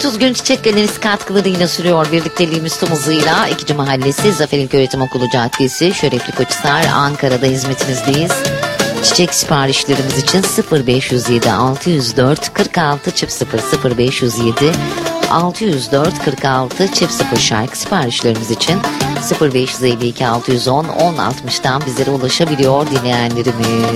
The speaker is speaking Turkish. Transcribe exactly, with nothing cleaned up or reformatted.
otuz gün Çiçek Galerisi katkılarıyla sürüyor birlikteliğimiz tüm hızıyla. İkinci Mahallesi Zafer İlköğretim Okulu Caddesi Şerefli Koçhisar Ankara'da hizmetinizdeyiz. Çiçek siparişlerimiz için sıfır beş yüz yedi altı yüz dört kırk altı çift sıfır sıfır beş yüz yedi altı yüz dört kırk altı çift sıfır şarkı siparişlerimiz için sıfır beş yüz elli iki altı yüz on on altmıştan bizlere ulaşabiliyor dinleyenlerimiz.